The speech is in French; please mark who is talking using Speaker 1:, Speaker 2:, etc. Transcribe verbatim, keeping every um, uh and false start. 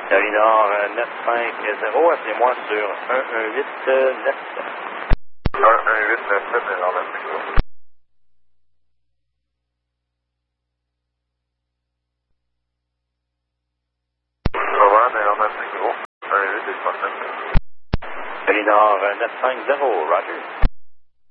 Speaker 1: Galinor neuf cinq zéro, appelez-moi sur un un huit neuf sept.
Speaker 2: un un huit neuf sept, Galinor neuf cinq zéro. Over, Galinor neuf cinq zéro, un un huit, Galinor neuf cinq zéro.
Speaker 1: Galinor neuf cinq zéro, Roger.